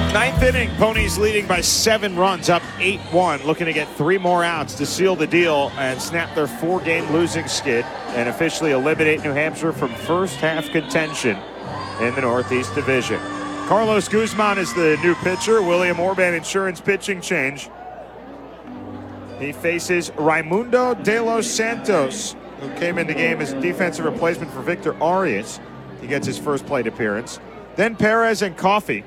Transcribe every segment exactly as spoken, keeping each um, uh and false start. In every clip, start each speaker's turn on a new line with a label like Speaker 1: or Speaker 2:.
Speaker 1: Ninth inning, Ponies leading by seven runs, up eight one, looking to get three more outs to seal the deal and snap their four-game losing skid and officially eliminate New Hampshire from first-half contention in the Northeast Division. Carlos Guzman is the new pitcher. William Orban Insurance pitching change. He faces Raimundo de los Santos, who came in the game as a defensive replacement for Victor Arias. He gets his first plate appearance. Then Perez and Coffey.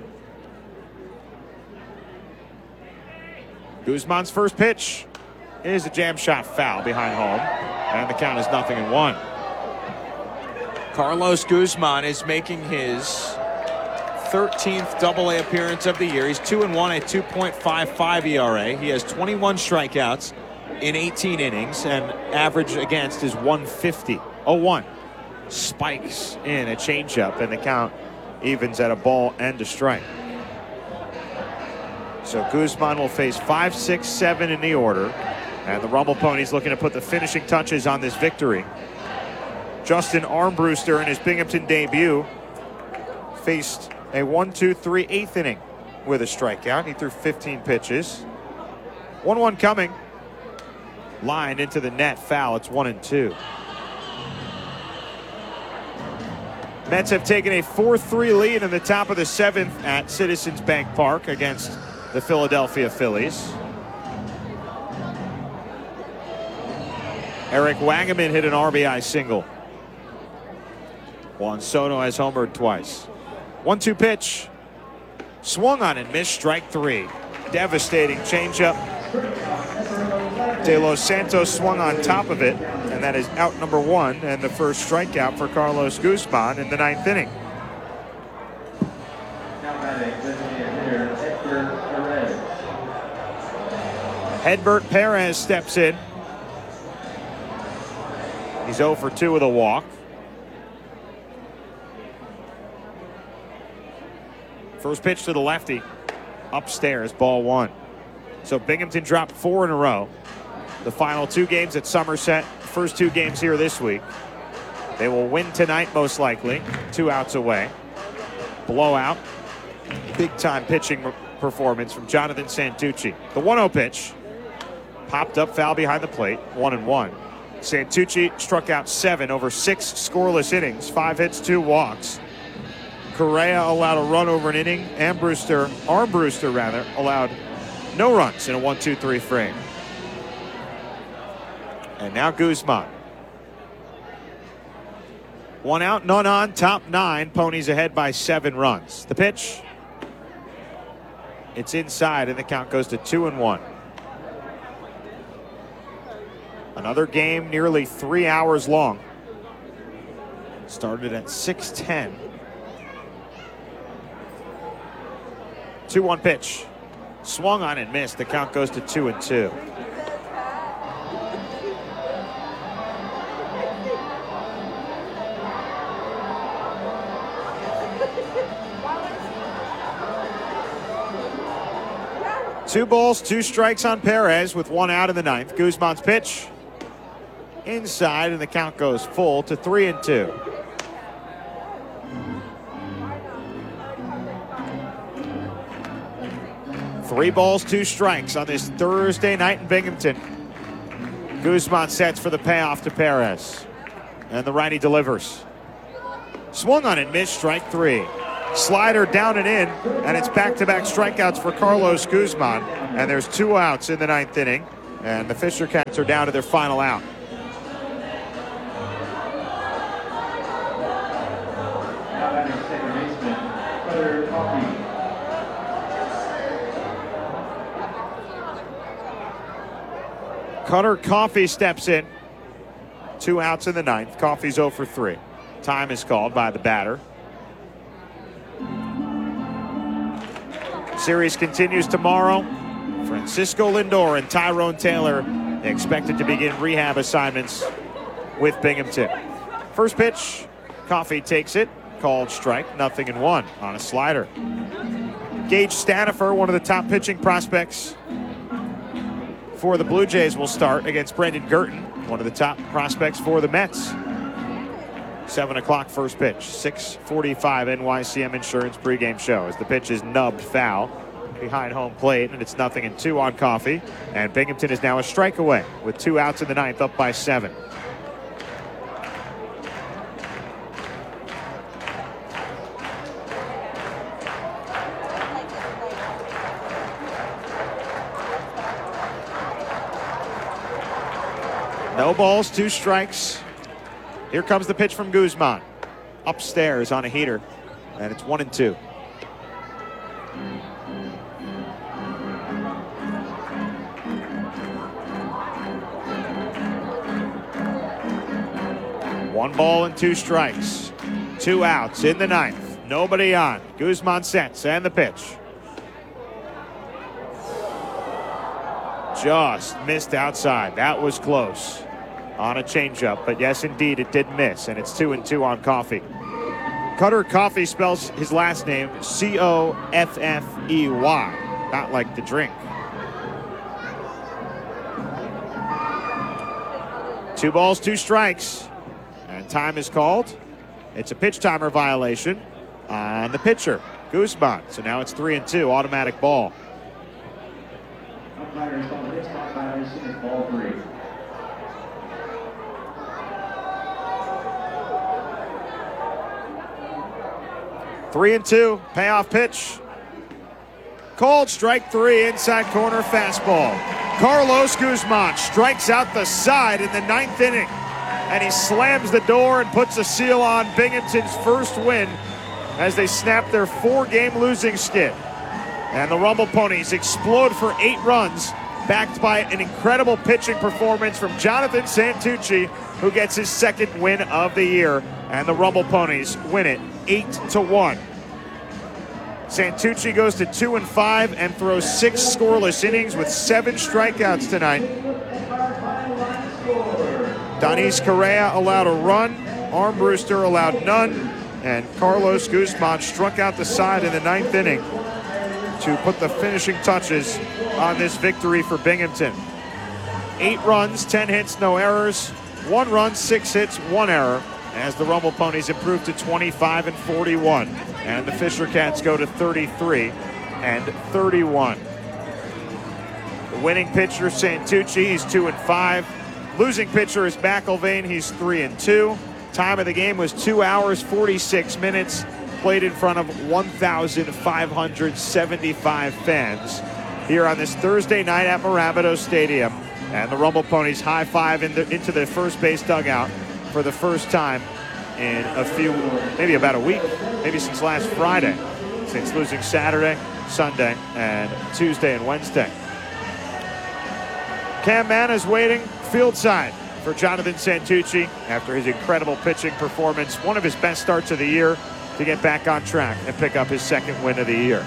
Speaker 1: Guzman's first pitch is a jam shot foul behind home, and the count is nothing and one. Carlos Guzman is making his thirteenth double A appearance of the year. He's two and one at two point five five E R A. He has twenty-one strikeouts in eighteen innings, and average against is one fifty. oh one. Spikes in a changeup, and the count evens at a ball and a strike. So Guzman will face five, six, seven in the order. And the Rumble Ponies looking to put the finishing touches on this victory. Justin Armbruster in his Binghamton debut faced a one two three eighth inning with a strikeout. He threw fifteen pitches. one one coming. Line into the net, foul. It's one and two. Mets have taken a four three lead in the top of the seventh at Citizens Bank Park against the Philadelphia Phillies. Eric Wagaman hit an R B I single. Juan Soto has homered twice. one two pitch. Swung on and missed, strike three. Devastating changeup. De Los Santos swung on top of it, and that is out number one and the first strikeout for Carlos Guzman in the ninth inning. Hedbert Perez steps in. He's oh for two with a walk. First pitch to the lefty. Upstairs, ball one. So Binghamton dropped four in a row. The final two games at Somerset, first two games here this week. They will win tonight, most likely. Two outs away. Blowout. Big-time pitching performance from Jonathan Santucci. The one oh pitch. Popped up, foul behind the plate. One and one. Santucci struck out seven over six scoreless innings. Five hits, two walks. Correa allowed a run over an inning. Armbruster, Armbruster rather, allowed no runs in a one two three frame. And now Guzman. One out, none on, top nine. Ponies ahead by seven runs. The pitch. It's inside, and the count goes to two and one. Another game nearly three hours long. Started at six ten. two one pitch. Swung on and missed. The count goes to two and two. Two balls, two strikes on Perez with one out in the ninth. Guzman's pitch. Inside, and the count goes full to three and two. Three balls, two strikes on this Thursday night in Binghamton. Guzman sets for the payoff to Perez. And the righty delivers. Swung on and missed, strike three. Slider down and in, and it's back-to-back strikeouts for Carlos Guzman. And there's two outs in the ninth inning, and the Fisher Cats are down to their final out. Cutter Coffey steps in. Two outs in the ninth. Coffey's oh for three. Time is called by the batter. Series continues tomorrow. Francisco Lindor and Tyrone Taylor expected to begin rehab assignments with Binghamton. First pitch, Coffey takes it. Called strike, nothing in one on a slider. Gage Stanifer, one of the top pitching prospects for the Blue Jays, will start against Brendan Girton, one of the top prospects for the Mets. seven o'clock first pitch. six forty-five N Y C M Insurance pregame show as the pitch is nubbed foul behind home plate, and it's nothing and two on Coffey. And Binghamton is now a strike away with two outs in the ninth, up by seven. No balls, two strikes. Here comes the pitch from Guzman. Upstairs on a heater, and it's one and two. One ball and two strikes. Two outs in the ninth. Nobody on. Guzman sets and the pitch. Just missed outside. That was close on a changeup, but yes, indeed, it did miss, and it's two and two on Coffey. Cutter Coffey spells his last name C O F F E Y, not like the drink. Two balls, two strikes, and time is called. It's a pitch timer violation on the pitcher, Guzman. So now it's three and two, automatic ball.
Speaker 2: Umpires call pitch clock violation is ball three.
Speaker 1: Three and two, payoff pitch. Called strike three, inside corner fastball. Carlos Guzman strikes out the side in the ninth inning, and he slams the door and puts a seal on Binghamton's first win as they snap their four-game losing skid. And the Rumble Ponies explode for eight runs, backed by an incredible pitching performance from Jonathan Santucci, who gets his second win of the year. And the Rumble Ponies win it eight to one. Santucci goes to two and five and throws six scoreless innings with seven strikeouts tonight. Donis Correa allowed a run, Armbruster allowed none, and Carlos Guzman struck out the side in the ninth inning to put the finishing touches on this victory for Binghamton. Eight runs, ten hits, no errors. One run, six hits, one error, as the Rumble Ponies improve to twenty-five and forty-one. And the Fisher Cats go to thirty-three and thirty-one. The winning pitcher, Santucci, he's two and five. Losing pitcher is McIlvain, he's three and two. Time of the game was two hours, forty-six minutes. Played in front of one thousand five hundred seventy-five fans here on this Thursday night at Mirabito Stadium. And the Rumble Ponies high-five in the, into the first base dugout for the first time in a few, maybe about a week, maybe since last Friday, since losing Saturday, Sunday, and Tuesday and Wednesday. Cam Manna is waiting field side for Jonathan Santucci after his incredible pitching performance, one of his best starts of the year, to get back on track and pick up his second win of the year.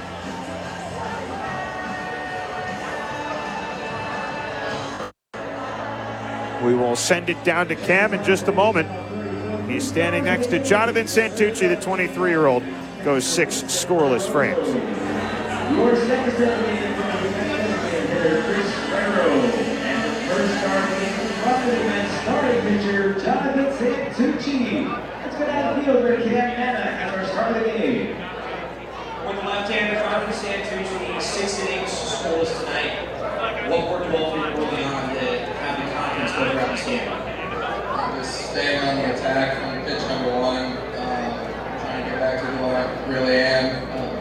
Speaker 1: We will send it down to Cam in just a moment. He's standing next to Jonathan Santucci, the twenty-three-year-old, goes six scoreless frames.
Speaker 2: Your second representative from the Chris Ferro, and the first starting from the event starting pitcher, Jonathan Santucci. Let's go down the field for Cam Manna as our start of the game.
Speaker 3: With the left-hander, Jonathan Santucci, six innings, scoreless tonight. What worked well for you early on to have the confidence go around this game?
Speaker 4: Just staying on the attack from pitch number one, uh, trying to get back to who I really am. Uh,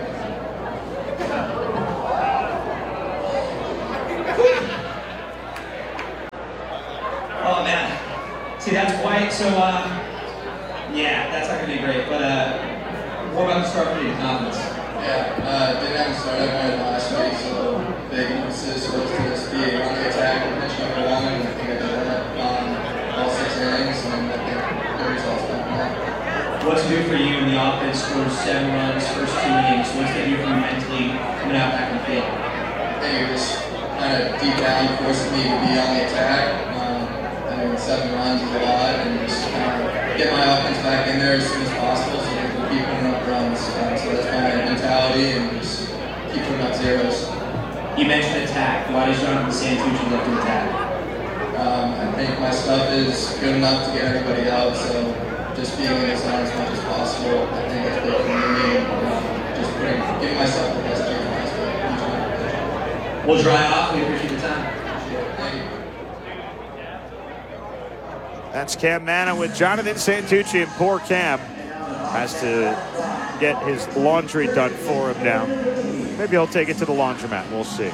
Speaker 3: Oh man, see that's white. So uh, yeah, that's not gonna be great. But uh, what about the start for you, confidence?
Speaker 4: yeah, uh, didn't have to start everyone last week, so big emphasis was to just be on the attack from pitch number one, and I think I did that on all six innings, and I think the results got more.
Speaker 3: What's it do for you when the offense scores seven runs first two innings? What's it do for you mentally coming out back in the field?
Speaker 4: I think it just kind of deep down forced me to be on the attack. Um, I mean, seven runs is a lot, and just kind of get my offense back in there as soon as possible so we can keep putting up runs. Um, so that's my mentality, and just keep putting up zeros.
Speaker 3: You mentioned attack. Why does Jonathan Santucci look to attack?
Speaker 4: Um, I think my stuff is good enough to get everybody out, so just being in the zone as much as possible. I think it's big for me. Um, just putting, giving myself the best game possible.
Speaker 3: We'll dry off. We appreciate the time.
Speaker 4: Thank you.
Speaker 1: That's Cam Manna with Jonathan Santucci, and poor Cam has to get his laundry done for him now. Maybe he'll take it to the laundromat. We'll see.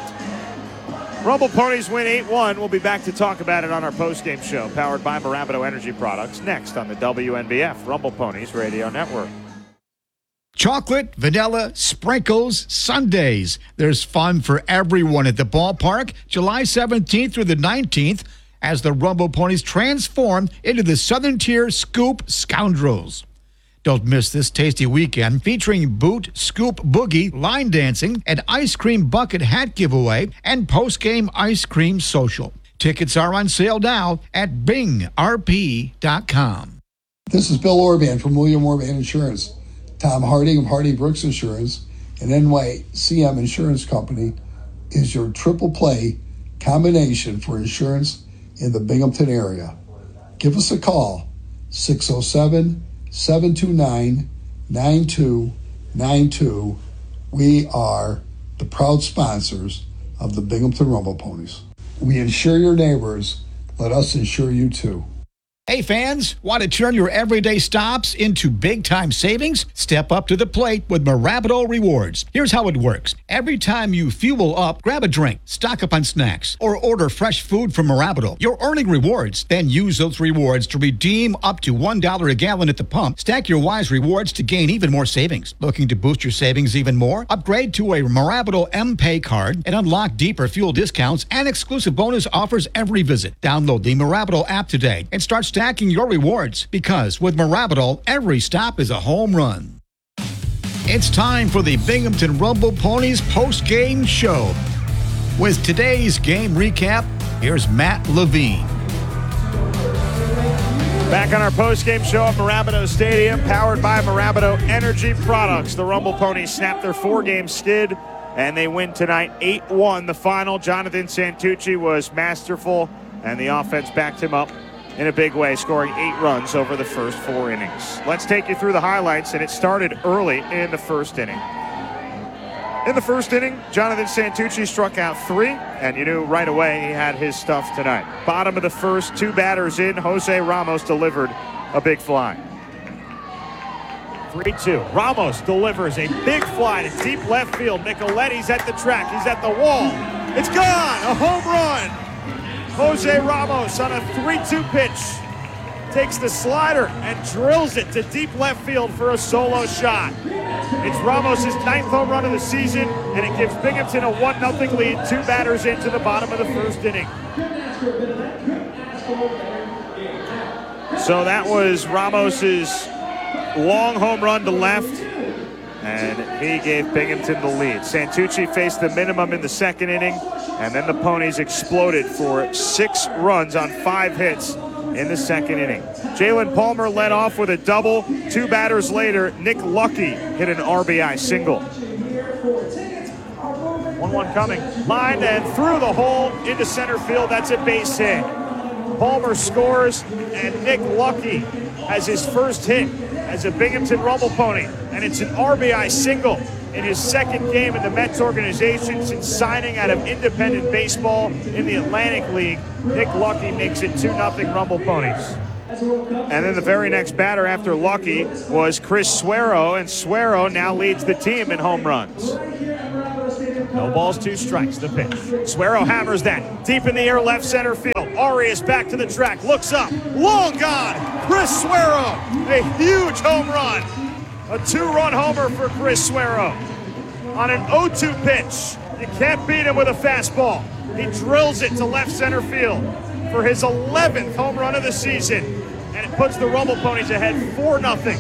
Speaker 1: Rumble Ponies win eight one. We'll be back to talk about it on our postgame show, powered by Marabito Energy Products, next on the W N B F Rumble Ponies Radio Network.
Speaker 5: Chocolate, vanilla, sprinkles, sundaes. There's fun for everyone at the ballpark July seventeenth through the nineteenth as the Rumble Ponies transform into the Southern Tier Scoop Scoundrels. Don't miss this tasty weekend featuring boot, scoop, boogie, line dancing, an ice cream bucket hat giveaway, and post-game ice cream social. Tickets are on sale now at bing r p dot com.
Speaker 6: This is Bill Orban from William Orban Insurance. Tom Harding of Hardy Brooks Insurance and N Y C M Insurance Company is your triple play combination for insurance in the Binghamton area. Give us a call, six oh seven, seven two nine, nine two nine two. We are the proud sponsors of the Binghamton Rumble Ponies. We insure your neighbors. Let us insure you too.
Speaker 5: Hey fans, want to turn your everyday stops into big-time savings? Step up to the plate with Marabito Rewards. Here's how it works. Every time you fuel up, grab a drink, stock up on snacks, or order fresh food from Marabito. You're earning rewards. Then use those rewards to redeem up to one dollar a gallon at the pump. Stack your Wise rewards to gain even more savings. Looking to boost your savings even more? Upgrade to a Marabito M-Pay card and unlock deeper fuel discounts and exclusive bonus offers every visit. Download the Marabito app today and start stacking your rewards, because with Marabito, every stop is a home run. It's time for the Binghamton Rumble Ponies post-game show. With today's game recap, here's Matt Levine.
Speaker 1: Back on our post-game show at Marabito Stadium, powered by Marabito Energy Products. The Rumble Ponies snapped their four-game skid, and they win tonight eight one. The final, Jonathan Santucci was masterful, and the offense backed him up in a big way, scoring eight runs over the first four innings. Let's take you through the highlights, and it started early in the first inning. In the first inning, Jonathan Santucci struck out three, and you knew right away he had his stuff tonight. Bottom of the first, two batters in, Jose Ramos delivered a big fly. three two. Ramos delivers a big fly to deep left field. Nicoletti's at the track. He's at the wall. It's gone! A home run! Jose Ramos on a three two pitch takes the slider and drills it to deep left field for a solo shot. It's Ramos' ninth home run of the season, and it gives Binghamton a one nothing lead, two batters into the bottom of the first inning. So that was Ramos' long home run to left, and he gave Binghamton the lead. Santucci faced the minimum in the second inning, and then the Ponies exploded for six runs on five hits in the second inning. Jalen Palmer led off with a double. Two batters later, Nick Lucky hit an R B I single. one one coming. Lined and through the hole into center field. That's a base hit. Palmer scores, and Nick Lucky has his first hit as a Binghamton Rumble Pony, and it's an R B I single in his second game in the Mets organization since signing out of independent baseball in the Atlantic League. Nick Lucky makes it two nothing Rumble Ponies. And then the very next batter after Lucky was Chris Suero, and Suero now leads the team in home runs. No balls, two strikes, the pitch. Suero hammers that deep in the air, left center field. Arias back to the track, looks up, long gone. Chris Suero, a huge home run. A two-run homer for Chris Suero on an oh two pitch. You can't beat him with a fastball. He drills it to left center field for his eleventh home run of the season, and it puts the Rumble Ponies ahead four nothing.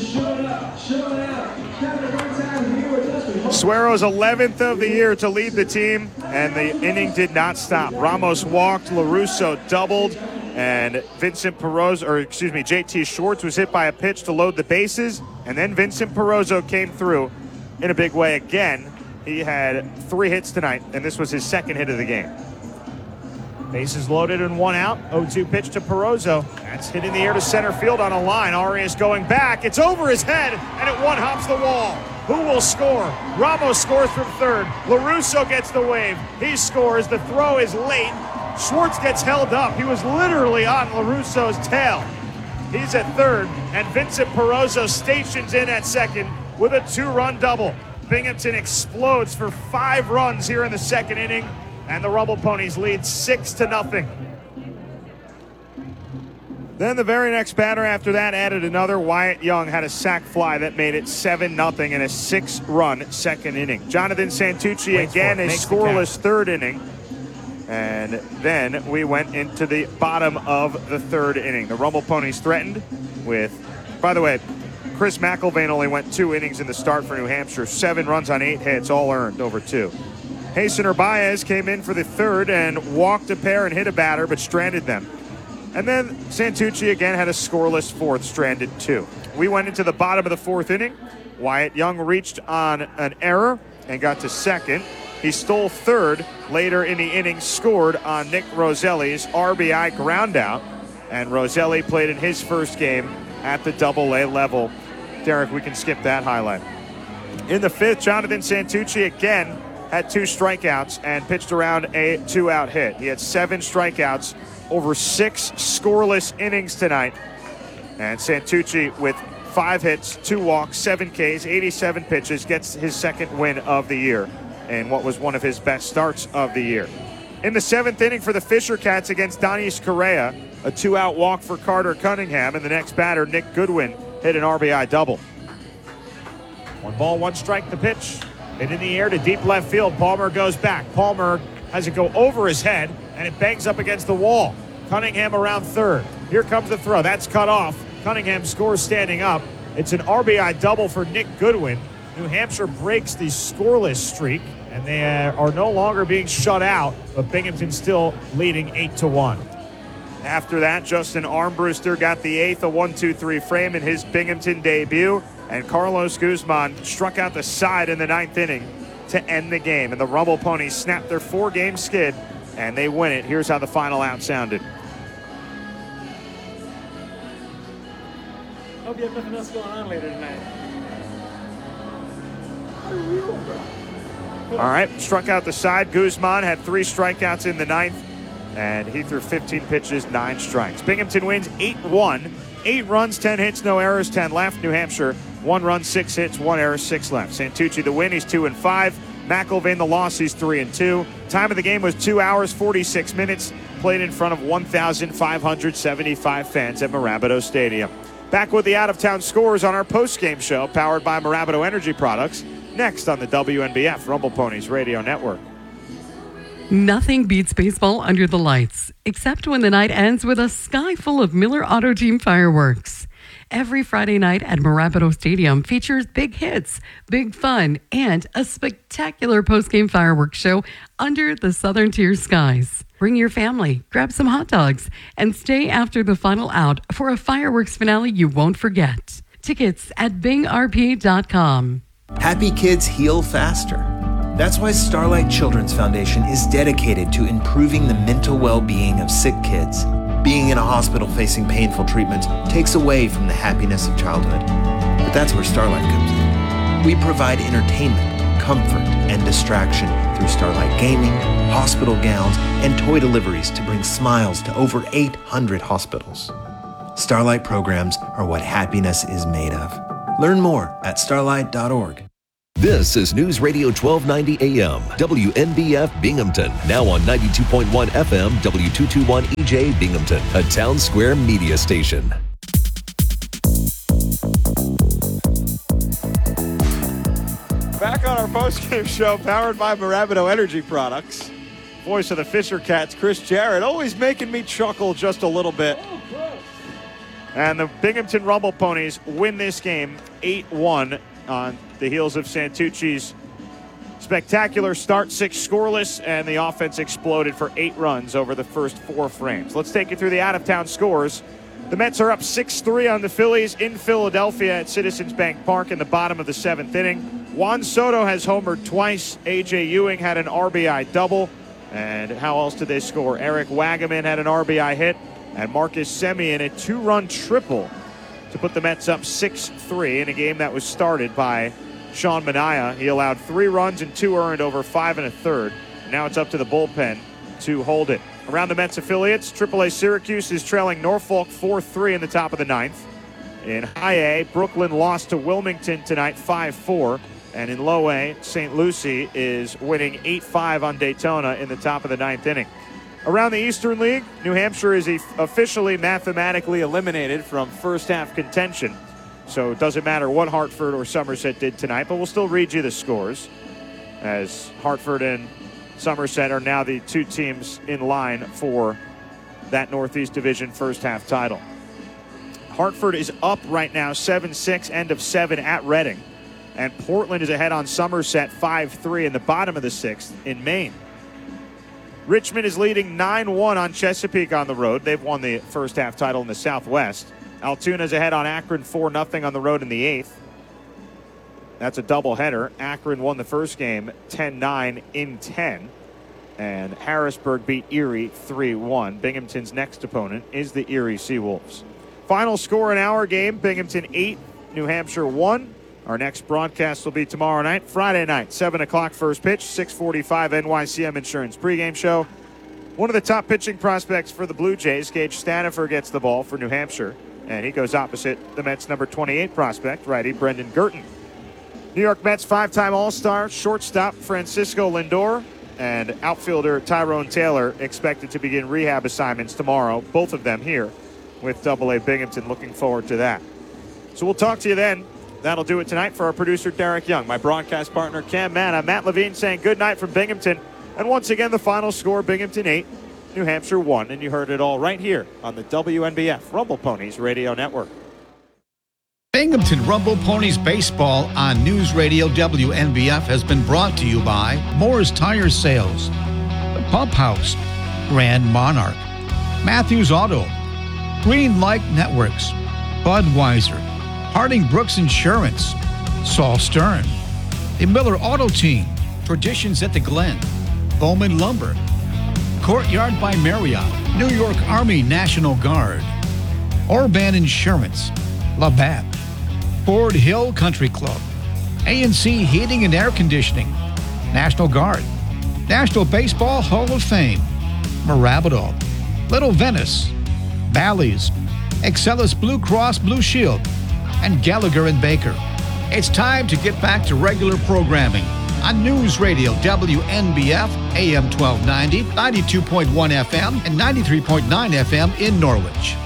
Speaker 1: Suero's eleventh of the year to lead the team, and the inning did not stop. Ramos walked, LaRusso doubled, and Vincent Perozzo, or excuse me, J T Schwartz was hit by a pitch to load the bases, and then Vincent Perozzo came through in a big way again. He had three hits tonight, and this was his second hit of the game. Bases loaded and one out. oh two pitch to Perozzo. That's hit in the air to center field on a line. Arias going back. It's over his head, and it one hops the wall. Who will score? Ramos scores from third. LaRusso gets the wave. He scores. The throw is late. Schwartz gets held up. He was literally on LaRusso's tail. He's at third, and Vincent Perozzo stations in at second with a two-run double. Binghamton explodes for five runs here in the second inning, and the Rumble Ponies lead six to nothing. Then the very next batter after that added another. Wyatt Young had a sac fly that made it seven nothing in a six-run second inning. Jonathan Santucci Waits again a Makes the scoreless third inning. And then we went into the bottom of the third inning. The Rumble Ponies threatened with, by the way, Chris McIlvain only went two innings in the start for New Hampshire. Seven runs on eight hits, all earned over two. Hastener Baez came in for the third and walked a pair and hit a batter, but stranded them. And then Santucci again had a scoreless fourth, stranded two. We went into the bottom of the fourth inning. Wyatt Young reached on an error and got to second. He stole third. Later in the inning, scored on Nick Roselli's R B I groundout. And Roselli played in his first game at the double A level. Derek, we can skip that highlight. In the fifth, Jonathan Santucci again had two strikeouts and pitched around a two-out hit. He had seven strikeouts over six scoreless innings tonight. And Santucci with five hits, two walks, seven Ks, eighty-seven pitches, gets his second win of the year and what was one of his best starts of the year. In the seventh inning for the Fisher Cats against Donis Correa, a two-out walk for Carter Cunningham, and the next batter, Nick Goodwin, hit an R B I double. One ball, one strike, the pitch. Hit in the air to deep left field. Palmer goes back. Palmer has it go over his head, and it bangs up against the wall. Cunningham around third. Here comes the throw. That's cut off. Cunningham scores standing up. It's an R B I double for Nick Goodwin. New Hampshire breaks the scoreless streak, and they are no longer being shut out, but Binghamton still leading eight to one. After that, Justin Armbruster got the eighth, a one two three frame in his Binghamton debut, and Carlos Guzman struck out the side in the ninth inning to end the game. And the Rumble Ponies snapped their four-game skid, and they win it. Here's how the final out sounded.
Speaker 7: Hope you have nothing else going on later tonight.
Speaker 1: All right, struck out the side. Guzman had three strikeouts in the ninth, and he threw fifteen pitches, nine strikes. Binghamton wins eight one. Eight runs, ten hits, no errors, ten left. New Hampshire, one run, six hits, one error, six left. Santucci the win, he's two and five. McIlvain the loss, he's three and two. Time of the game was two hours, forty-six minutes. Played in front of one thousand five hundred seventy-five fans at Mirabito Stadium. Back with the out-of-town scores on our post-game show, powered by Mirabito Energy Products. Next on the W N B F Rumble Ponies Radio Network.
Speaker 8: Nothing beats baseball under the lights, except when the night ends with a sky full of Miller Auto Team fireworks. Every Friday night at Mirabito Stadium features big hits, big fun, and a spectacular post-game fireworks show under the Southern Tier skies. Bring your family, grab some hot dogs, and stay after the final out for a fireworks finale you won't forget. Tickets at bing r p dot com.
Speaker 9: Happy kids heal faster. That's why Starlight Children's Foundation is dedicated to improving the mental well-being of sick kids. Being in a hospital facing painful treatments takes away from the happiness of childhood. But that's where Starlight comes in. We provide entertainment, comfort, and distraction through Starlight gaming, hospital gowns, and toy deliveries to bring smiles to over eight hundred hospitals. Starlight programs are what happiness is made of. Learn more at starlight dot org.
Speaker 10: This is News Radio twelve ninety A M, W N B F Binghamton, now on ninety-two point one F M, W two twenty-one E J Binghamton, a Town Square media station.
Speaker 1: Back on our postgame show, powered by Mirabito Energy Products. Voice of the Fisher Cats, Chris Jarrett, always making me chuckle just a little bit. And the Binghamton Rumble Ponies win this game eight one on the heels of Santucci's spectacular start, six scoreless, and the offense exploded for eight runs over the first four frames. Let's take you through the out-of-town scores. The Mets are up six three on the Phillies in Philadelphia at Citizens Bank Park in the bottom of the seventh inning. Juan Soto has homered twice. A J Ewing had an R B I double. And how else did they score? Eric Wagaman had an R B I hit, and Marcus Semien a two-run triple to put the Mets up six three in a game that was started by Sean Manaea. He allowed three runs and two earned over five and a third. Now it's up to the bullpen to hold it. Around the Mets affiliates, triple A Syracuse is trailing Norfolk four three in the top of the ninth. In High A, Brooklyn lost to Wilmington tonight five four. And in Low A, Saint Lucie is winning eight five on Daytona in the top of the ninth inning. Around the Eastern League, New Hampshire is officially mathematically eliminated from first half contention. So it doesn't matter what Hartford or Somerset did tonight, but we'll still read you the scores, as Hartford and Somerset are now the two teams in line for that Northeast Division first half title. Hartford is up right now seven six, end of seven at Reading. And Portland is ahead on Somerset five three in the bottom of the sixth in Maine. Richmond is leading nine one on Chesapeake on the road. They've won the first half title in the Southwest. Altoona is ahead on Akron four nothing on the road in the eighth. That's a doubleheader. Akron won the first game ten nine in ten. And Harrisburg beat Erie three one. Binghamton's next opponent is the Erie Seawolves. Final score in our game, Binghamton eight, New Hampshire one. Our next broadcast will be tomorrow night, Friday night, seven o'clock first pitch, six forty-five N Y C M Insurance pregame show. One of the top pitching prospects for the Blue Jays, Gage Stanifer, gets the ball for New Hampshire, and he goes opposite the Mets' number twenty-eight prospect, righty Brendan Girton. New York Mets five-time All-Star shortstop Francisco Lindor and outfielder Tyrone Taylor expected to begin rehab assignments tomorrow, both of them here with double A Binghamton. Looking forward to that. So we'll talk to you then. That'll do it tonight for our producer, Derek Young, my broadcast partner, Cam Mann. I'm Matt Levine saying good night from Binghamton. And once again, the final score, Binghamton eight, New Hampshire one. And you heard it all right here on the W N B F Rumble Ponies Radio Network.
Speaker 5: Binghamton Rumble Ponies Baseball on News Radio W N B F has been brought to you by Moore's Tire Sales, The Pump House, Grand Monarch, Matthews Auto, Green Light Networks, Budweiser, Harding Brooks Insurance, Saul Stern, the Miller Auto Team, Traditions at the Glen, Bowman Lumber, Courtyard by Marriott, New York Army National Guard, Orban Insurance, Labatt, Ford Hill Country Club, A and C Heating and Air Conditioning, National Guard, National Baseball Hall of Fame, Marabito, Little Venice, Bally's, Excellus Blue Cross Blue Shield, and Gallagher and Baker. It's time to get back to regular programming on News Radio W N B F, A M twelve ninety, ninety-two point one F M, and ninety-three point nine F M in Norwich.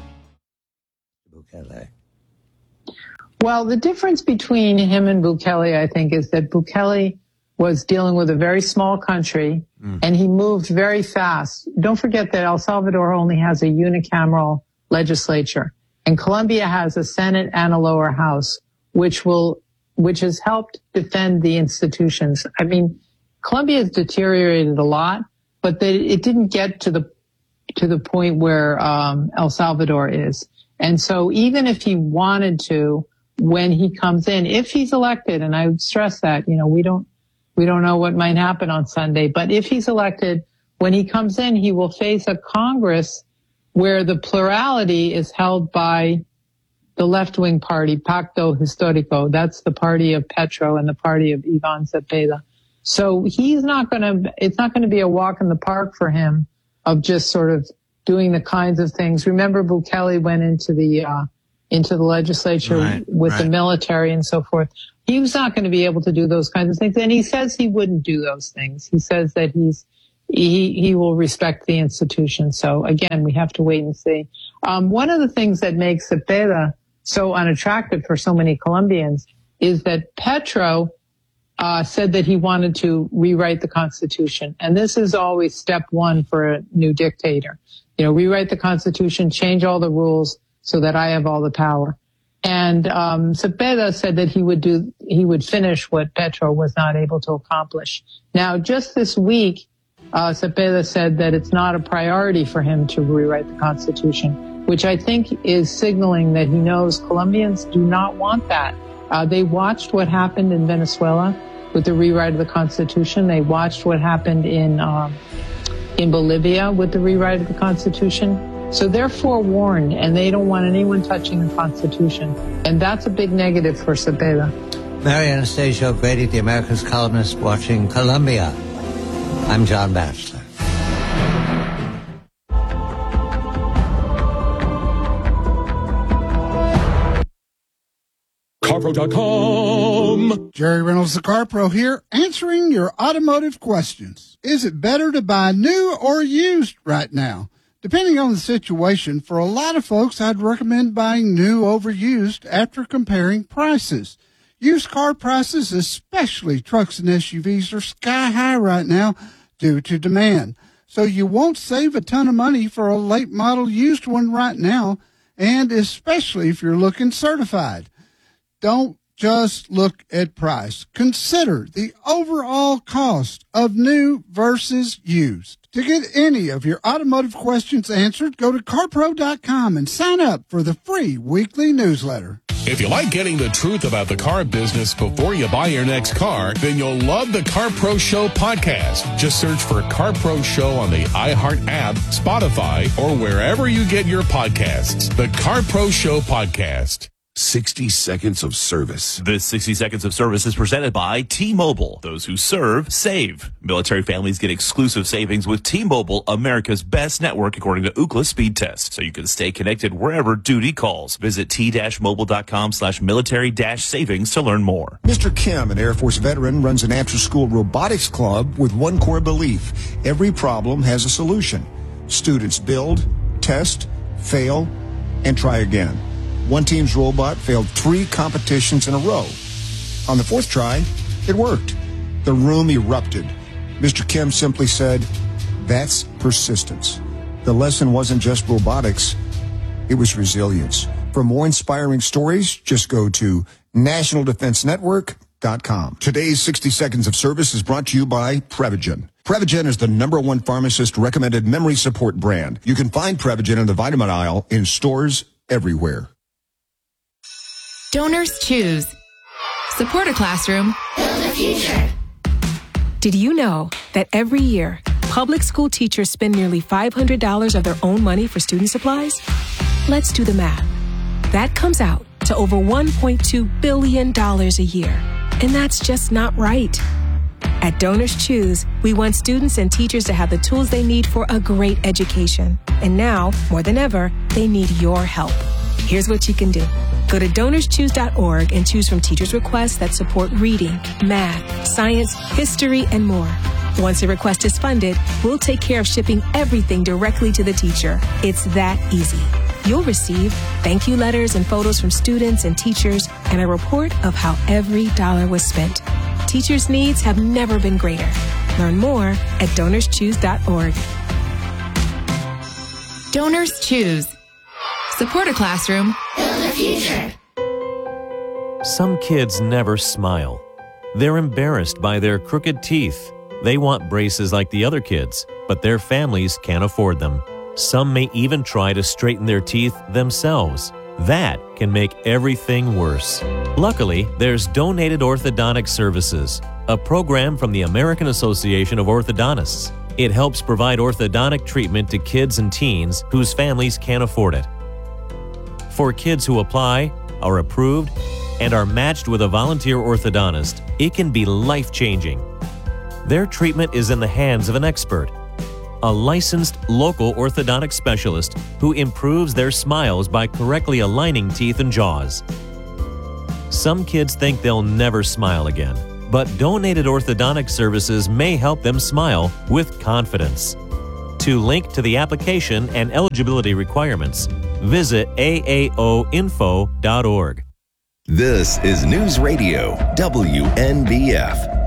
Speaker 11: Well, the difference between him and Bukele, I think, is that Bukele was dealing with a very small country, mm. and he moved very fast. Don't forget that El Salvador only has a unicameral legislature, and Colombia has a Senate and a lower house, which will, which has helped defend the institutions. I mean, Colombia has deteriorated a lot, but they, it didn't get to the, to the point where, um, El Salvador is. And so even if he wanted to, when he comes in, if he's elected, and I would stress that, you know, we don't, we don't know what might happen on Sunday, but if he's elected, when he comes in, he will face a Congress where the plurality is held by the left-wing party, Pacto Histórico. That's the party of Petro and the party of Ivan Cepeda. So he's not going to, it's not going to be a walk in the park for him of just sort of doing the kinds of things. Remember, Bukele went into the, uh, into the legislature right, with right. the military and so forth. He was not going to be able to do those kinds of things. And he says he wouldn't do those things. He says that he's, he, he will respect the institution. So again, we have to wait and see. Um, one of the things that makes Cepeda so unattractive for so many Colombians is that Petro, uh, said that he wanted to rewrite the Constitution. And this is always step one for a new dictator. You know, rewrite the Constitution, change all the rules, so that I have all the power. And um Cepeda said that he would do, he would finish what Petro was not able to accomplish. Now, just this week, uh Cepeda said that it's not a priority for him to rewrite the Constitution, which I think is signaling that he knows Colombians do not want that. Uh They watched what happened in Venezuela, with the rewrite of the Constitution. They watched what happened in um, in Bolivia with the rewrite of the Constitution. So they're forewarned, and they don't want anyone touching the Constitution. And that's a big negative for Cepeda.
Speaker 12: Mary Anastasia O'Grady, The Americas columnist, watching Colombia. I'm John Batchelor.
Speaker 13: CarPro dot com.
Speaker 14: Jerry Reynolds, the CarPro here, answering your automotive questions. Is it better to buy new or used right now? Depending on the situation, for a lot of folks, I'd recommend buying new over used after comparing prices. Used car prices, especially trucks and S U Vs, are sky high right now due to demand. So you won't save a ton of money for a late model used one right now, and especially if you're looking certified. Don't just look at price. Consider the overall cost of new versus used. To get any of your automotive questions answered, go to car pro dot com and sign up for the free weekly newsletter.
Speaker 13: If you like getting the truth about the car business before you buy your next car, then you'll love the CarPro Show podcast. Just search for CarPro Show on the iHeart app, Spotify, or wherever you get your podcasts. The CarPro Show podcast.
Speaker 15: sixty seconds of service.
Speaker 16: This sixty seconds of service is presented by T-Mobile. Those who serve, save. Military families get exclusive savings with T-Mobile, America's best network according to Ookla speed test. So you can stay connected wherever duty calls. Visit t-mobile.com slash military dash savings to learn more.
Speaker 17: Mister Kim, an Air Force veteran, runs an after-school robotics club with one core belief. Every problem has a solution. Students build, test, fail, and try again. One team's robot failed three competitions in a row. On the fourth try, it worked. The room erupted. Mister Kim simply said, "That's persistence." The lesson wasn't just robotics, it was resilience. For more inspiring stories, just go to national defense network dot com. Today's sixty seconds of service is brought to you by Prevagen. Prevagen is the number one pharmacist-recommended memory support brand. You can find Prevagen in the vitamin aisle in stores everywhere.
Speaker 18: Donors choose. Support a classroom. Build a future. Did you know that every year, public school teachers spend nearly five hundred dollars of their own money for student supplies? Let's do the math. That comes out to over one point two billion dollars a year. And that's just not right. At Donors Choose, we want students and teachers to have the tools they need for a great education. And now, more than ever, they need your help. Here's what you can do. Go to donors choose dot org and choose from teachers' requests that support reading, math, science, history, and more. Once a request is funded, we'll take care of shipping everything directly to the teacher. It's that easy. You'll receive thank you letters and photos from students and teachers and a report of how every dollar was spent. Teachers' needs have never been greater. Learn more at donors choose dot org. Donors Choose. Support a classroom. Build a future.
Speaker 19: Some kids never smile. They're embarrassed by their crooked teeth. They want braces like the other kids, but their families can't afford them. Some may even try to straighten their teeth themselves. That can make everything worse. Luckily, there's Donated Orthodontic Services, a program from the American Association of Orthodontists. It helps provide orthodontic treatment to kids and teens whose families can't afford it. For kids who apply, are approved, and are matched with a volunteer orthodontist, it can be life-changing. Their treatment is in the hands of an expert, a licensed local orthodontic specialist who improves their smiles by correctly aligning teeth and jaws. Some kids think they'll never smile again, but Donated Orthodontic Services may help them smile with confidence. To link to the application and eligibility requirements, visit A A O info dot org.
Speaker 10: This is News Radio W N B F.